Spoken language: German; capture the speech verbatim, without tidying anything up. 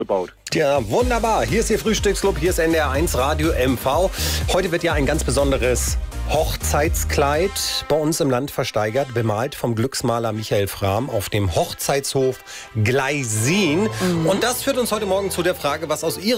bebaut. Ja, wunderbar. Hier ist Ihr Frühstücksclub, hier ist N D R eins Radio M V. Heute wird ja ein ganz besonderes Hochzeitskleid bei uns im Land versteigert, bemalt vom Glücksmaler Michael Frahm auf dem Hochzeitshof Gleisin. Mhm. Und das führt uns heute Morgen zu der Frage, was aus Ihrer